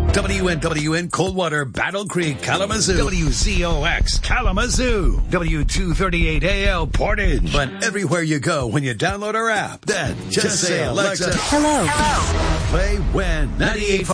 WNWN Coldwater, Battle Creek, Kalamazoo. WZOX Kalamazoo. W238AL Portage. But everywhere you go when you download our app, then just say, Alexa, Hello. play When 98.5.